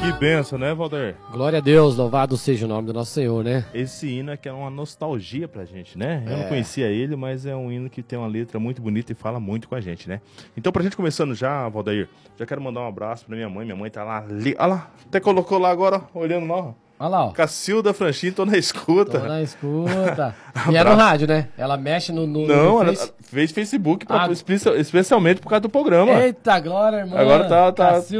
Que benção, né, Valdir? Glória a Deus, louvado seja o nome do nosso Senhor, né? Esse hino aqui é uma nostalgia pra gente, né? Eu não conhecia ele, mas é um hino que tem uma letra muito bonita e fala muito com a gente, né? Então, pra gente começando já, Valdir, já quero mandar um abraço pra minha mãe. Minha mãe tá lá, olha lá, até colocou lá agora, olhando lá, Olha lá, ó. Cacilda Franchin, tô na escuta. Tô na escuta. E é no rádio, né? Ela mexe no Não, ela fez Facebook, especialmente por causa do programa. Eita, glória, irmão. Agora tá